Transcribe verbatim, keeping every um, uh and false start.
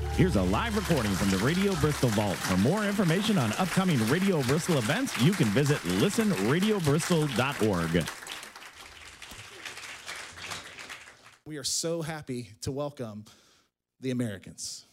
Here's a live recording from the Radio Bristol Vault. For more information on upcoming Radio Bristol events, you can visit listen radio bristol dot org. We are so happy to welcome the Americans.